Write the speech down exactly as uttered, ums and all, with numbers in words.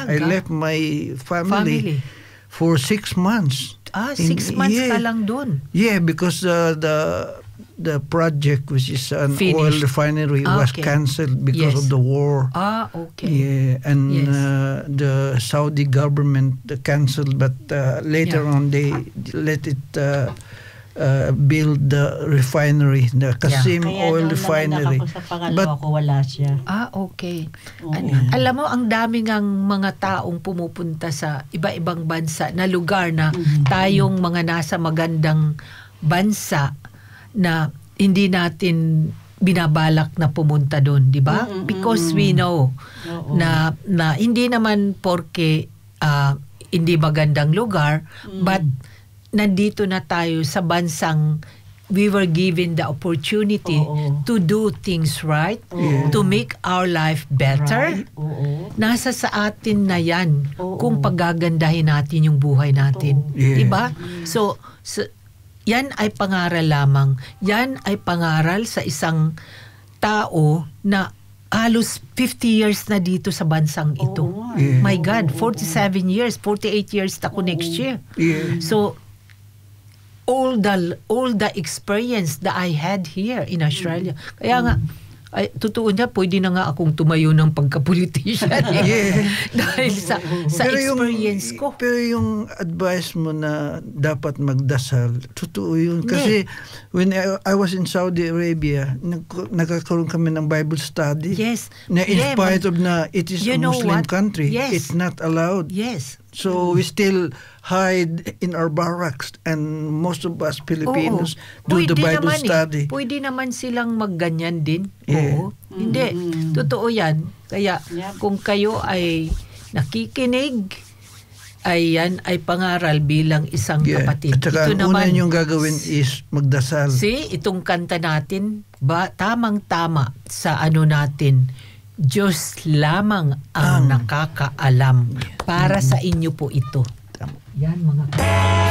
I left my family, family for six months. Ah, six In, months yeah, ka lang dun? Yeah, because uh, the the project, which is an Finished. oil refinery, ah, was okay. cancelled because yes. of the war. Ah, okay. Yeah, and yes. uh, the Saudi government cancelled, but uh, later yeah. on they let it uh, uh, build the refinery, the Qasim yeah. Oil Refinery. Kaya sa pangalawa ko, wala siya. Ah, okay. Oh. An- alam mo, ang daming ang mga taong pumupunta sa iba-ibang bansa na lugar na mm-hmm. tayong mga nasa magandang bansa na hindi natin binabalak na pumunta doon, di ba? Mm-mm. Because we know Oo. na na hindi naman porke uh, hindi magandang lugar, mm. but nandito na tayo sa bansang we were given the opportunity Oo. to do things right, Oo. to make our life better. Right. Oo. Nasa sa atin na yan Oo. kung paggagandahin natin yung buhay natin. Yeah. Di ba? So, so yan ay pangaral lamang. Yan ay pangaral sa isang tao na halos fifty years na dito sa bansang ito. Oh, yeah. My God, forty-seven years, forty-eight years na ko next year. Yeah. So, all the all the experience that I had here in Australia. Kaya nga, ay, totoo na, pwede na nga akong tumayo ng pagka-politician. Yeah. Dahil sa, sa pero experience yung, ko. Pero yung advice mo na dapat magdasal, totoo yun. Kasi yeah. when I, I was in Saudi Arabia, nag, nagkakaroon kami ng Bible study. Yes. Na in yeah, spite of na it is a Muslim country, yes. it's not allowed. Yes. So we still hide in our barracks, and most of us Filipinos Oo. do Pwede the Bible naman study. Eh. Pwede naman silang magganyan din. Yeah. Oo. Mm-hmm. Hindi. Totoo yan. Kaya yep. kung kayo ay nakikinig, ay yan ay pangaral bilang isang yeah. kapatid. At saka Ito ang naman, una yung gagawin is magdasal. See, itong kanta natin, ba, tamang-tama sa ano natin, Diyos lamang ang um, nakakaalam. Para sa inyo po ito. Yan mga